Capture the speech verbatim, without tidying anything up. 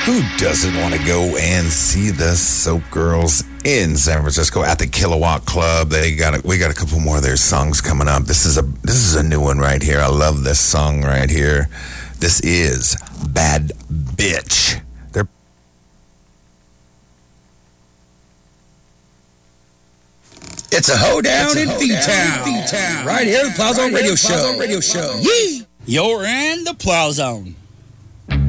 Who doesn't want to go and see the Soap Girls in San Francisco at the Kilowatt Club? They got a, we got a couple more of their songs coming up. This is a this is a new one right here. I love this song right here. This is Bad Bitch. They're It's a hoedown in V-Town. Right here, the Plow Zone Radio Show. Radio Show. Yee! You're in the Plow Zone.